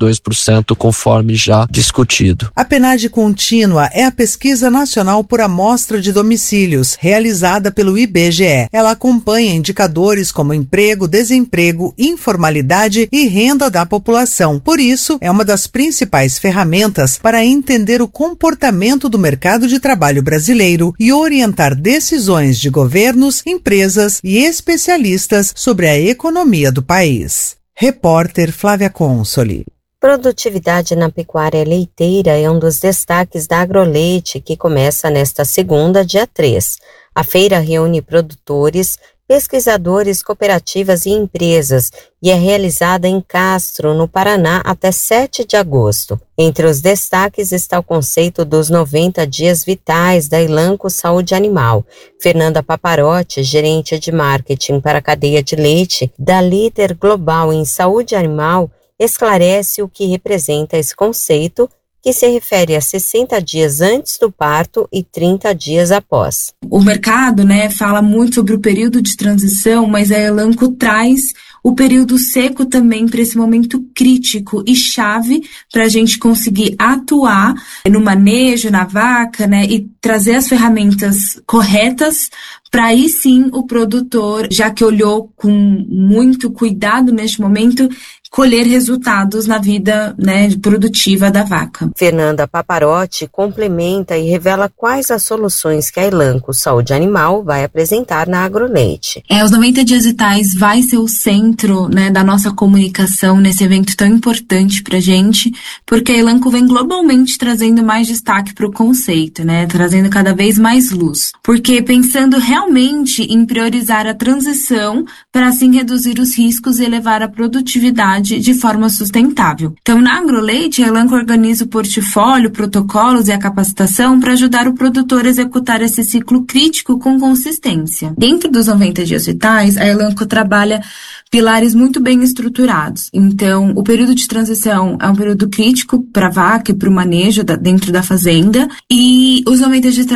2%, conforme já discutido. A PNAD contínua é a Pesquisa Nacional por Amostra de Domicílios, realizada pelo IBGE. Ela acompanha indicadores como emprego, desemprego, informalidade e renda da população. Por isso, é uma das principais ferramentas para entender o comportamento do mercado de trabalho brasileiro e orientar decisões de governos, empresas e especialistas sobre a economia do país. Repórter Flávia Consoli. Produtividade na pecuária leiteira é um dos destaques da Agroleite, que começa nesta segunda, dia 3. A feira reúne produtores, pesquisadores, cooperativas e empresas e é realizada em Castro, no Paraná, até 7 de agosto. Entre os destaques está o conceito dos 90 dias vitais da Elanco Saúde Animal. Fernanda Paparotti, gerente de marketing para a cadeia de leite da líder global em saúde animal, esclarece o que representa esse conceito, que se refere a 60 dias antes do parto e 30 dias após. O mercado, fala muito sobre o período de transição, mas a Elanco traz o período seco também para esse momento crítico e chave para a gente conseguir atuar no manejo, na vaca, e trazer as ferramentas corretas para aí sim o produtor, já que olhou com muito cuidado neste momento, colher resultados na vida produtiva da vaca. Fernanda Paparotti complementa e revela quais as soluções que a Elanco Saúde Animal vai apresentar na Agroleite. Os 90 dias vitais vai ser o centro da nossa comunicação nesse evento tão importante para a gente, porque a Elanco vem globalmente trazendo mais destaque para o conceito, trazendo cada vez mais luz. Porque pensando realmente em priorizar a transição para assim reduzir os riscos e elevar a produtividade de forma sustentável. Então, na Agroleite, a Elanco organiza o portfólio, protocolos e a capacitação para ajudar o produtor a executar esse ciclo crítico com consistência. Dentro dos 90 dias vitais, a Elanco trabalha pilares muito bem estruturados. Então, o período de transição é um período crítico para a vaca e para o manejo dentro da fazenda, e os 90 dias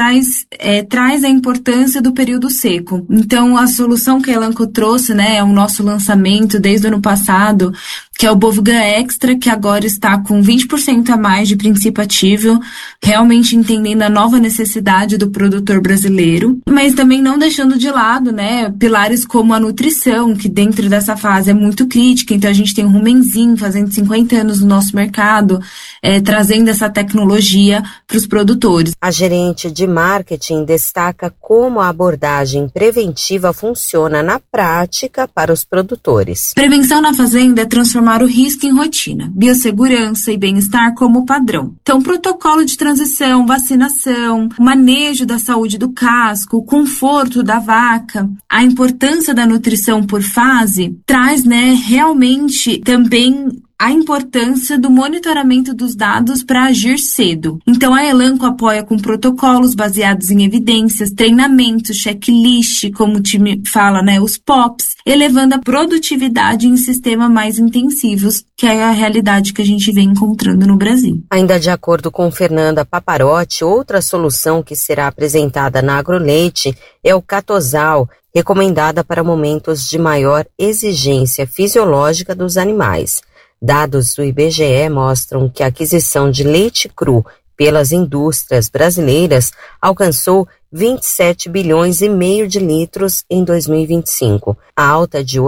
traz a importância do período seco. Então, a solução que a Elanco trouxe, é o nosso lançamento desde o ano passado, que é o Bovugan Extra, que agora está com 20% a mais de princípio ativo, realmente entendendo a nova necessidade do produtor brasileiro, mas também não deixando de lado, pilares como a nutrição, que dentro dessa fase é muito crítica. Então a gente tem o Rumenzinho fazendo 50 anos no nosso mercado, trazendo essa tecnologia para os produtores. A gerente de marketing destaca como a abordagem preventiva funciona na prática para os produtores. Prevenção na fazenda é transformar o risco em rotina, biossegurança e bem-estar como padrão. Então, protocolo de transição, vacinação, manejo da saúde do casco, o conforto da vaca, a importância da nutrição por fase, traz, realmente também a importância do monitoramento dos dados para agir cedo. Então, a Elanco apoia com protocolos baseados em evidências, treinamentos, checklist, como o time fala, os POPs, elevando a produtividade em sistemas mais intensivos, que é a realidade que a gente vem encontrando no Brasil. Ainda de acordo com Fernanda Paparotti, outra solução que será apresentada na Agroleite é o Catosal, recomendada para momentos de maior exigência fisiológica dos animais. Dados do IBGE mostram que a aquisição de leite cru pelas indústrias brasileiras alcançou 27 bilhões e meio de litros em 2025, a alta de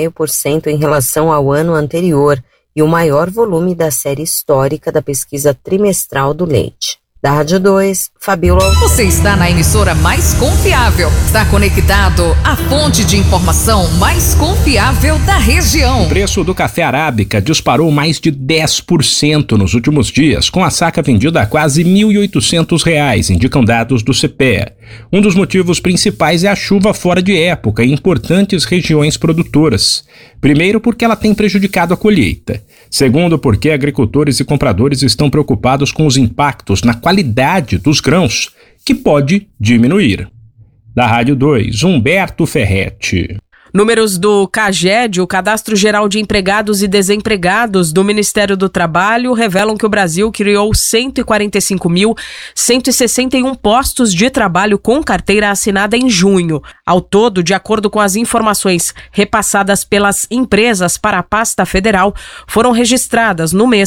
8,5% em relação ao ano anterior e o maior volume da série histórica da pesquisa trimestral do leite. Da Rádio 2, Fabíola. Você está na emissora mais confiável. Está conectado à fonte de informação mais confiável da região. O preço do café arábica disparou mais de 10% nos últimos dias, com a saca vendida a quase R$ 1.800, indicam dados do CPEA. Um dos motivos principais é a chuva fora de época em importantes regiões produtoras. Primeiro, porque ela tem prejudicado a colheita. Segundo, porque agricultores e compradores estão preocupados com os impactos na qualidade dos grãos, que pode diminuir. Da Rádio 2, Humberto Ferretti. Números do CAGED, o Cadastro Geral de Empregados e Desempregados do Ministério do Trabalho, revelam que o Brasil criou 145.161 postos de trabalho com carteira assinada em junho. Ao todo, de acordo com as informações repassadas pelas empresas para a pasta federal, foram registradas no mês